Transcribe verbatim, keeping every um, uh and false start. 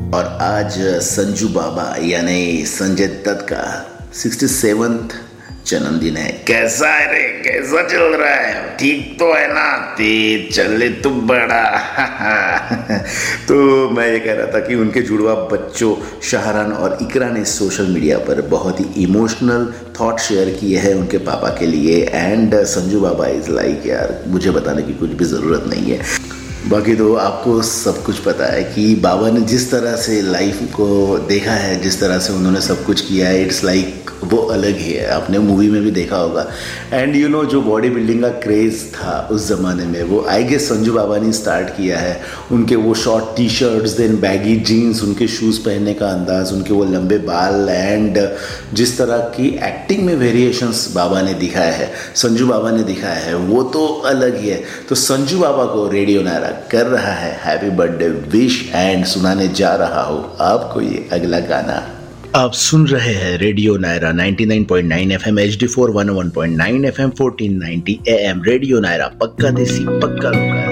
और आज संजू बाबा यानी संजय दत्त का सिक्सटी सेवन्थ जन्मदिन है। कैसा है रे, कैसा चल रहा है? ठीक तो है ना? तेज चले तो बड़ा। तो मैं ये कह रहा था कि उनके जुड़वा बच्चों शाहरान और इकरा ने सोशल मीडिया पर बहुत ही इमोशनल थॉट शेयर किए हैं उनके पापा के लिए। And Sanju Baba is like, यार मुझे बताने की कुछ भी ज़रूरत नहीं है, बाकी तो आपको सब कुछ पता है कि बाबा ने जिस तरह से लाइफ को देखा है, जिस तरह से उन्होंने सब कुछ किया है, इट्स लाइक वो अलग ही है। आपने मूवी में भी देखा होगा। एंड यू नो जो बॉडी बिल्डिंग का क्रेज़ था उस ज़माने में, वो आई गेस संजू बाबा ने स्टार्ट किया है। उनके वो short T shirts, then baggy jeans, उनके शूज़ पहनने का अंदाज़, उनके वो लंबे बाल, एंड जिस तरह की एक्टिंग में वेरिएशंस बाबा ने दिखाया है, संजू बाबा ने दिखाया है, वो तो अलग ही है। तो संजू बाबा को रेडियो नायरा कर रहा है हैप्पी बर्थडे विश एंड सुनाने जा रहा हूँ आपको ये अगला गाना। आप सुन रहे हैं radio Naira ninety nine point nine FM, H D four one O one point nine FM, fourteen ninety am. Radio Naira, पक्का देसी पक्का लोका।